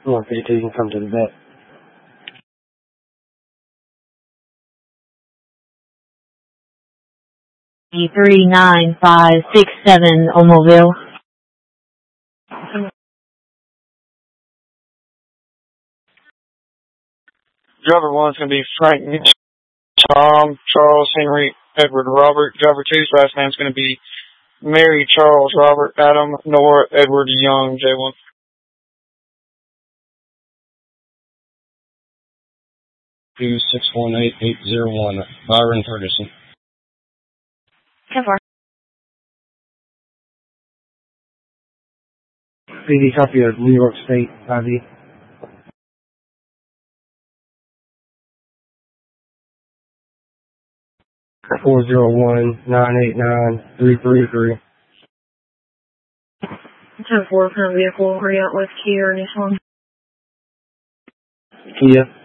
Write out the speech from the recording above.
152, you can come to the vet. E39567 Omaville. Driver 1's going to be Frank Tom Charles Henry Edward Robert. Driver 2's last name's going to be Mary Charles Robert Adam Nora Edward Young J1. Two 618801 Byron Ferguson. 10-4. PD copy of New York State IV. 401-989-333. 10-4, current vehicle, hurry out with Kia or Nissan. Kia.